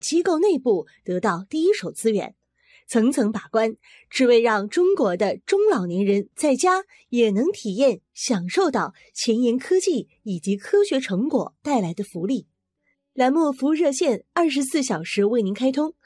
机构内部得到第一手资源，层层把关，只为让中国的中老年人在家也能体验享受到前沿科技以及科学成果带来的福利。栏目服务热线24小时为您开通